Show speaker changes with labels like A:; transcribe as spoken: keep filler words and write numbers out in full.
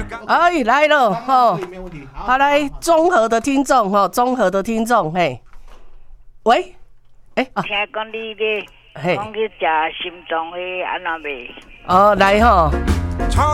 A: 哎，来了吼，好来，综合的听众吼，综合的听众，嘿，喂，哎、欸、啊，
B: 听讲你咧，讲去食心脏的安那袂？
A: 哦，来吼。